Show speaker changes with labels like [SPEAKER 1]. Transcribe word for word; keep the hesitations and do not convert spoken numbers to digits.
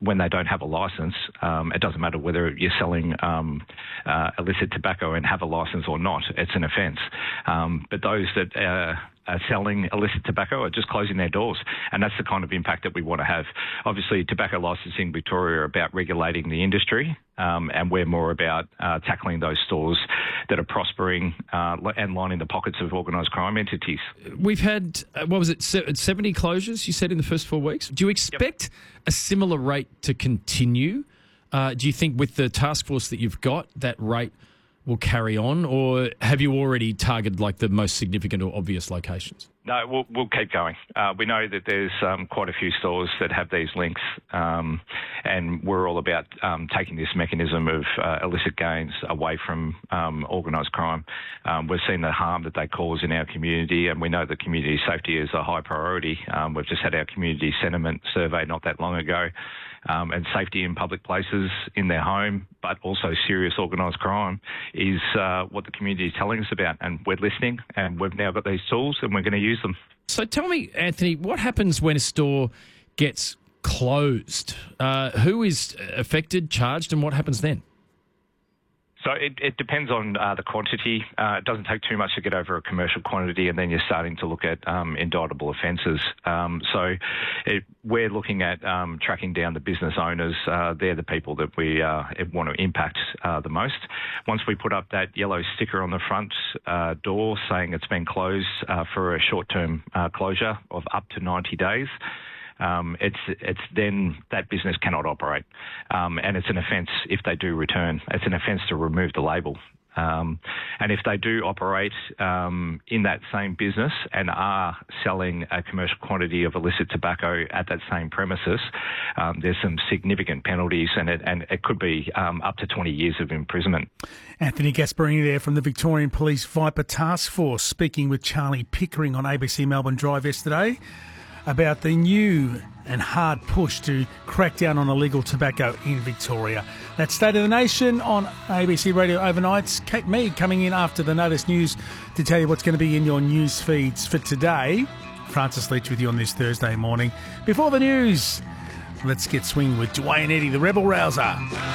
[SPEAKER 1] when they don't have a licence, um, it doesn't matter whether you're selling um, uh, illicit tobacco and have a licence or not, it's an offence. Um, but those that uh, are selling illicit tobacco are just closing their doors, and that's the kind of impact that we want to have. Obviously, tobacco licensing Victoria are about regulating the industry, um, and we're more about uh, tackling those stores that are prospering uh, and lining the pockets of organised crime entities.
[SPEAKER 2] We've had, uh, what was it, seventy closures, you said, in the first four weeks? Do you expect yep. a similar rate to continue? Uh, do you think with the task force that you've got, that rate will carry on, or have you already targeted like the most significant or obvious locations?
[SPEAKER 1] No, we'll, we'll keep going. Uh, we know that there's um, quite a few stores that have these links, um, and we're all about um, taking this mechanism of uh, illicit gains away from um, organised crime. Um, we've seen the harm that they cause in our community, and we know that community safety is a high priority. Um, we've just had our community sentiment survey not that long ago, um, and safety in public places, in their home, but also serious organised crime is uh, what the community is telling us about, and we're listening, and we've now got these tools, and we're going to use them.
[SPEAKER 2] So tell me, Anthony, what happens when a store gets closed? Uh, who is affected, charged, and what happens then?
[SPEAKER 1] So it, it depends on uh, the quantity. Uh, it doesn't take too much to get over a commercial quantity, and then you're starting to look at um, indictable offences. Um, so it, we're looking at um, tracking down the business owners. Uh, they're the people that we uh, want to impact uh, the most. Once we put up that yellow sticker on the front uh, door saying it's been closed uh, for a short-term uh, closure of up to ninety days, Um, it's it's then that business cannot operate, um, and it's an offence if they do return. It's an offence to remove the label, um, and if they do operate um, in that same business and are selling a commercial quantity of illicit tobacco at that same premises, um, there's some significant penalties, and it and it could be um, up to twenty years of imprisonment.
[SPEAKER 3] Anthony Gasparini there from the Victorian Police Viper Task Force, speaking with Charlie Pickering on A B C Melbourne Drive yesterday about the new and hard push to crack down on illegal tobacco in Victoria. That's State of the Nation on A B C Radio Overnights. Kate Mead coming in after the Notice News to tell you what's going to be in your news feeds for today. Francis Leach with you on this Thursday morning. Before the news, let's get swinging with Dwayne Eddy, the Rebel Rouser.